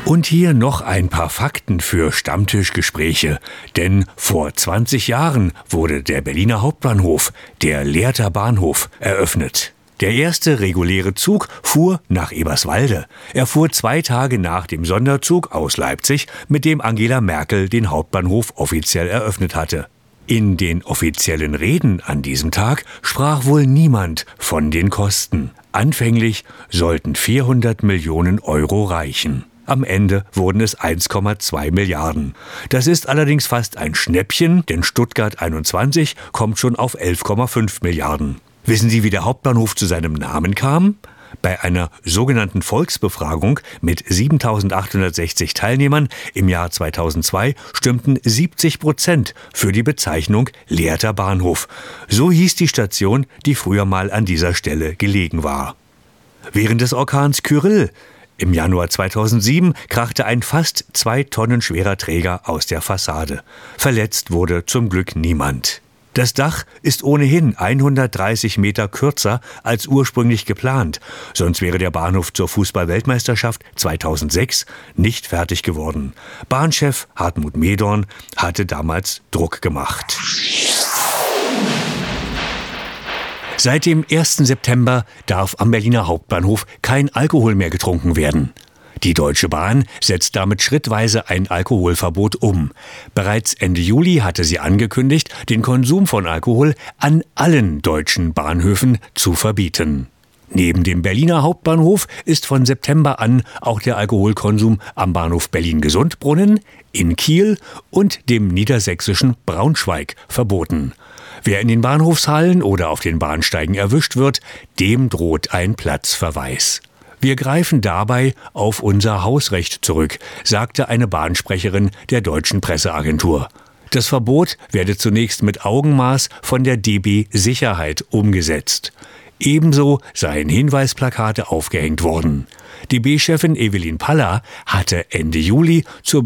Und hier noch ein paar Fakten für Stammtischgespräche. Denn vor 20 Jahren wurde der Berliner Hauptbahnhof, der Lehrter Bahnhof, eröffnet. Der erste reguläre Zug fuhr nach Eberswalde. Er fuhr 2 Tage nach dem Sonderzug aus Leipzig, mit dem Angela Merkel den Hauptbahnhof offiziell eröffnet hatte. In den offiziellen Reden an diesem Tag sprach wohl niemand von den Kosten. Anfänglich sollten 400 Millionen Euro reichen. Am Ende wurden es 1,2 Milliarden. Das ist allerdings fast ein Schnäppchen, denn Stuttgart 21 kommt schon auf 11,5 Milliarden. Wissen Sie, wie der Hauptbahnhof zu seinem Namen kam? Bei einer sogenannten Volksbefragung mit 7.860 Teilnehmern im Jahr 2002 stimmten 70% für die Bezeichnung Lehrter Bahnhof. So hieß die Station, die früher mal an dieser Stelle gelegen war. Während des Orkans Kyrill im Januar 2007 krachte ein fast 2 Tonnen schwerer Träger aus der Fassade. Verletzt wurde zum Glück niemand. Das Dach ist ohnehin 130 Meter kürzer als ursprünglich geplant, sonst wäre der Bahnhof zur Fußball-Weltmeisterschaft 2006 nicht fertig geworden. Bahnchef Hartmut Medorn hatte damals Druck gemacht. Seit dem 1. September darf am Berliner Hauptbahnhof kein Alkohol mehr getrunken werden. Die Deutsche Bahn setzt damit schrittweise ein Alkoholverbot um. Bereits Ende Juli hatte sie angekündigt, den Konsum von Alkohol an allen deutschen Bahnhöfen zu verbieten. Neben dem Berliner Hauptbahnhof ist von September an auch der Alkoholkonsum am Bahnhof Berlin-Gesundbrunnen, in Kiel und dem niedersächsischen Braunschweig verboten. Wer in den Bahnhofshallen oder auf den Bahnsteigen erwischt wird, dem droht ein Platzverweis. Wir greifen dabei auf unser Hausrecht zurück, sagte eine Bahnsprecherin der Deutschen Presseagentur. Das Verbot werde zunächst mit Augenmaß von der DB Sicherheit umgesetzt. Ebenso seien Hinweisplakate aufgehängt worden. DB-Chefin Evelyn Paller hatte Ende Juli zur